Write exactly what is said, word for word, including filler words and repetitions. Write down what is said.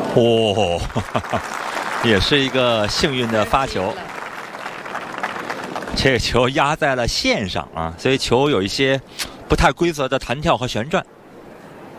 哦，也是一个幸运的发球。这个球压在了线上啊，所以球有一些不太规则的弹跳和旋转。